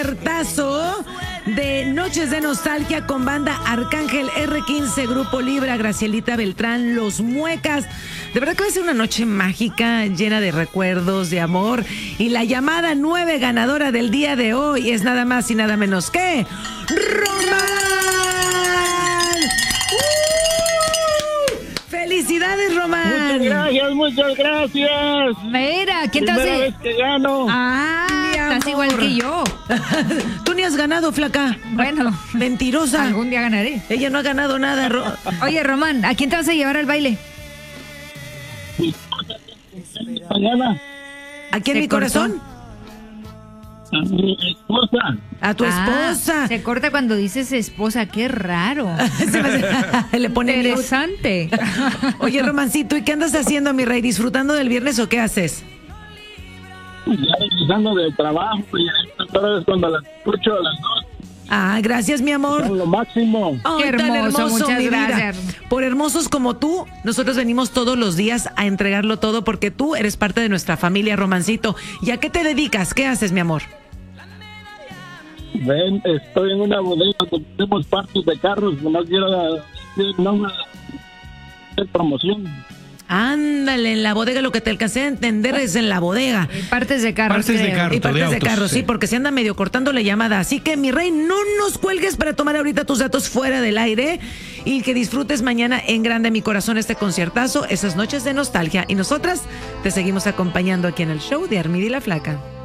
conciertazo de Noches de Nostalgia con banda Arcángel, R15, Grupo Libra, Gracielita Beltrán, Los Muecas. De verdad que va a ser una noche mágica, llena de recuerdos, de amor. Y la llamada 9 ganadora del día de hoy es nada más y nada menos que Román. ¡Felicidades, Román! Muchas gracias. Mira, ¿quién te hace? Primera vez que gano. Estás igual que yo. Tú ni has ganado, flaca. Bueno, mentirosa. algún día ganaré. Ella no ha ganado nada. Oye, Román, ¿a quién te vas a llevar al baile? Mañana. ¿A quién, mi corazón? A mi esposa. A tu esposa. Se corta cuando dices esposa, qué raro. Le pone interesante. Oye, Romancito, ¿y qué andas haciendo, mi rey? ¿Disfrutando del viernes o qué haces? Ya regresando del trabajo y ahora es cuando las escucho a las 2. Ah, gracias, mi amor. Son lo máximo. Ay, Qué hermoso, muchas mi vida. gracias. Por hermosos como tú, nosotros venimos todos los días a entregarlo todo porque tú eres parte de nuestra familia, Romancito. ¿Y a qué te dedicas? ¿Qué haces, mi amor? Ven, estoy en una bodega donde tenemos partes de carros. No quiero hacer promoción. Ándale, en la bodega, lo que te alcancé a entender es en la bodega. Partes de carros. Partes de carro, Y partes de autos, carro, sí, porque se anda medio cortando la llamada. Así que, mi rey, no nos cuelgues para tomar ahorita tus datos fuera del aire y que disfrutes mañana en grande mi corazón este conciertazo, esas noches de nostalgia. Y nosotras te seguimos acompañando aquí en el show de Armida y la Flaca.